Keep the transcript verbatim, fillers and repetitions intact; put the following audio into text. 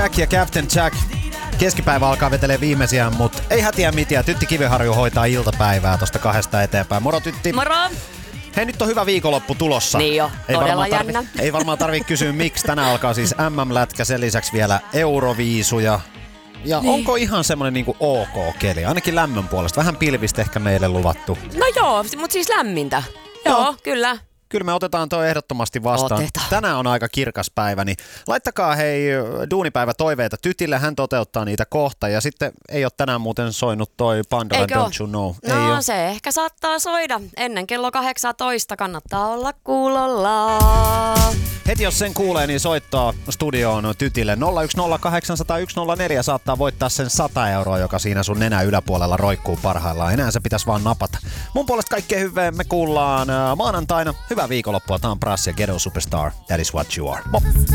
Jack ja Captain Jack. Keskipäivä alkaa vetelee viimeisiä, mutta ei hätiä mitään. Tytti Kiviharju hoitaa iltapäivää tosta kahdesta eteenpäin. Moro Tytti. Moro. Hei, nyt on hyvä viikonloppu tulossa. Niin jo, ei todella tarvi, jännä. Ei varmaan tarvitse kysyä miksi. Tänään alkaa siis M M-lätkä, sen lisäksi vielä Euroviisuja. Ja niin. Onko ihan semmonen niinku ok-keli? Ainakin lämmön puolesta. Vähän pilvistä ehkä meille luvattu. No joo, mutta siis lämmintä. Joo, joo, kyllä. Kyllä me otetaan toi ehdottomasti vastaan. Otetaan. Tänään on aika kirkas päivä, niin laittakaa hei duunipäivä toiveita Tytille, hän toteuttaa niitä kohta. Ja sitten ei ole tänään muuten soinut toi Pandora Don't You Know. No ei se ehkä saattaa soida. Ennen kello kahdeksantoista kannattaa olla kuulolla. Heti jos sen kuulee, niin soittaa studioon Tytille. nolla yksi nolla kahdeksan nolla yksi nolla neljä saattaa voittaa sen sata euroa, joka siinä sun nenä yläpuolella roikkuu parhaillaan. Enää se pitäisi vaan napata. Mun puolesta kaikkea hyvää. Me kuullaan maanantaina. Hyvää viikonloppua. Tää on Brass ja Ghetto Superstar. That is what you are. Mop.